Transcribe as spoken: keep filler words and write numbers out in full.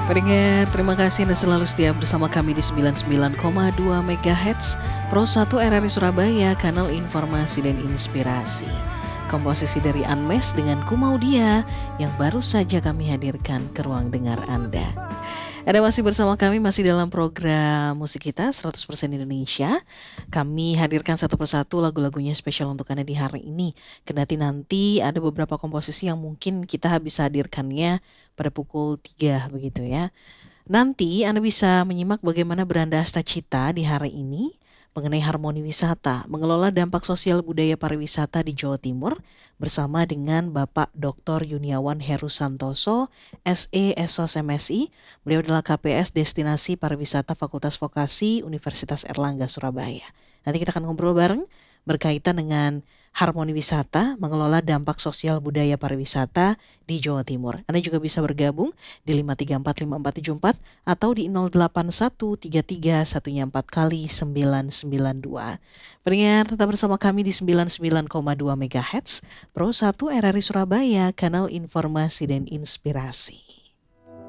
Pendengar, terima kasih Anda selalu setia bersama kami di sembilan puluh sembilan koma dua megahertz Pro satu R R I Surabaya, kanal informasi dan inspirasi. Komposisi dari Unmesh dengan Ku Mau Dia yang baru saja kami hadirkan ke ruang dengar Anda. Anda masih bersama kami, masih dalam program musik kita seratus persen Indonesia. Kami hadirkan satu persatu lagu-lagunya spesial untuk Anda di hari ini. Kendati nanti ada beberapa komposisi yang mungkin kita bisa hadirkannya pada pukul tiga begitu ya. Nanti Anda bisa menyimak bagaimana Beranda Astacita di hari ini mengenai harmoni wisata, mengelola dampak sosial budaya pariwisata di Jawa Timur bersama dengan Bapak Doktor Yuniawan Heru Santoso, S E S O S M S I. Beliau adalah K P S Destinasi Pariwisata Fakultas Vokasi Universitas Erlangga Surabaya. Nanti kita akan ngobrol bareng berkaitan dengan harmoni wisata, mengelola dampak sosial budaya pariwisata di Jawa Timur. Anda juga bisa bergabung di lima tiga empat lima empat tujuh empat atau di nol delapan satu tiga tiga satu empat kali sembilan sembilan dua. Pendengar, tetap bersama kami di sembilan puluh sembilan koma dua megahertz Pro satu R R I Surabaya, kanal informasi dan inspirasi.